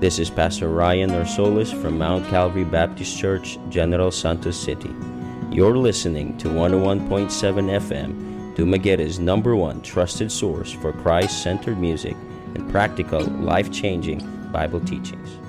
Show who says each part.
Speaker 1: This is Pastor Ryan Orsolis from Mount Calvary Baptist Church, General Santos City. You're listening to 101.7 FM, Dumagueta's #1 trusted source for Christ-centered music and practical, life-changing Bible teachings.